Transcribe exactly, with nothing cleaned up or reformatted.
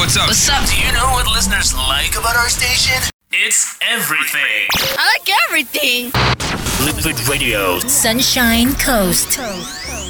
what's up? What's up? Do you know what listeners like about our station? It's everything. I like everything. Liquid Radio. Sunshine Coast.